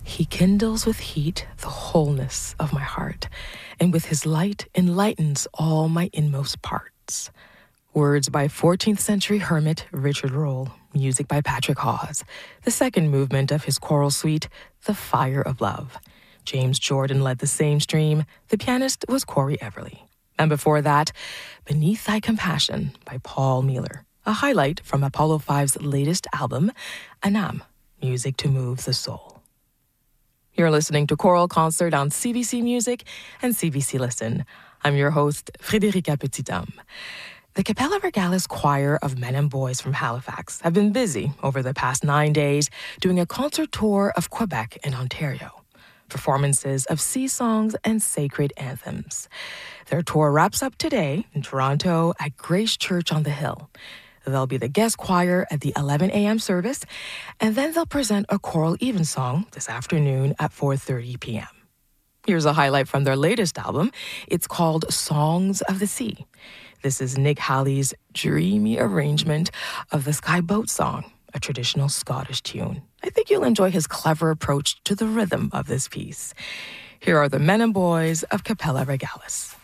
He kindles with heat the wholeness of my heart, and with his light enlightens all my inmost parts. Words by 14th century hermit Richard Rolle, music by Patrick Hawes. The second movement of his choral suite, The Fire of Love. James Jordan led the same stream. The pianist was Corey Everly. And before that, Beneath Thy Compassion by Paul Mueller, a highlight from Apollo 5's latest album, Anam, music to move the soul. You're listening to Choral Concert on CBC Music and CBC Listen. I'm your host, Frédérica Petithomme. The Capella Regalis Choir of Men and Boys from Halifax have been busy over the past 9 days doing a concert tour of Quebec and Ontario. Performances of sea songs and sacred anthems. Their tour wraps up today in Toronto at Grace Church on the Hill. They'll be the guest choir at the 11 a.m. service, and then they'll present a choral evensong this afternoon at 4:30 p.m. Here's a highlight from their latest album. It's called Songs of the Sea. This is Nick Halley's dreamy arrangement of the Sky Boat Song, a traditional Scottish tune. I think you'll enjoy his clever approach to the rhythm of this piece. Here are the Men and Boys of Capella Regalis.